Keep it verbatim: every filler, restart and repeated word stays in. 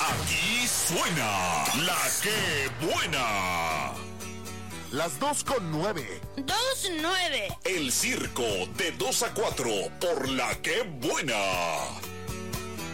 Aquí suena la que buena. Las dos con nueve. Dos nueve. El circo de dos a cuatro por la que buena.